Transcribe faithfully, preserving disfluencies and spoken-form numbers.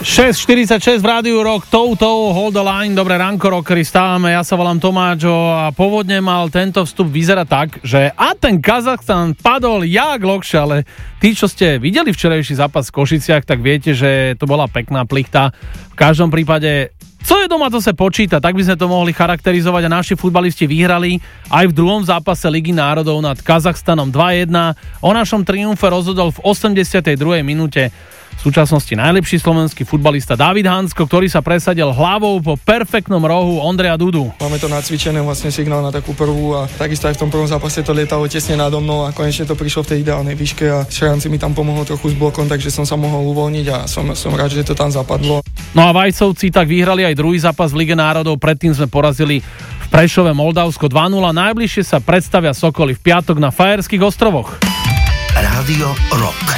šesť štyridsaťšesť v Rádiu Rock, Toto, Hold the Line, dobré ránko, rockery, stávame, ja sa volám Tomáčo a pôvodne mal tento vstup vyzerať tak, že a ten Kazachstan padol jak lokše, ale tí, čo ste videli včerajší zápas v Košiciach, tak viete, že to bola pekná plichta. V každom prípade, co je doma, to sa počíta, tak by sme to mohli charakterizovať a naši futbalisti vyhrali aj v druhom zápase Ligy národov nad Kazachstanom dva jedna. O našom triumfe rozhodol v osemdesiatej druhej minúte v súčasnosti najlepší slovenský futbalista David Hansko, ktorý sa presadil hlavou po perfektnom rohu Ondreja Dudu. Máme to nacvičené, vlastne signál na takú prvú a takisto aj v tom prvom zápase to lietalo tesne nado mnou a konečne to prišlo v tej ideálnej výške a Šranci mi tam pomohol trochu s blokom, takže som sa mohol uvoľniť a som, som rád, že to tam zapadlo. No a Vajcovci tak vyhrali aj druhý zápas v Lige národov, predtým sme porazili v Prešove Moldavsko dva nula. Najbližšie sa predstavia Sokoly v piatok na Fajerských ostrovoch. Rádio Rock.